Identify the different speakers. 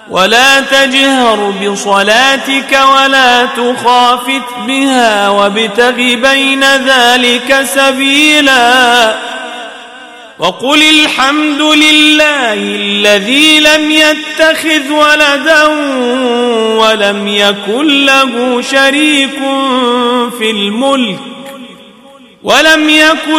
Speaker 1: ولا تجهر بصلاتك ولا تخافت بها وابتغ بين ذلك سبيلا وقل الحمد لله الذي لم يتخذ ولدا ولم يكن له شريك في الملك ولم يكن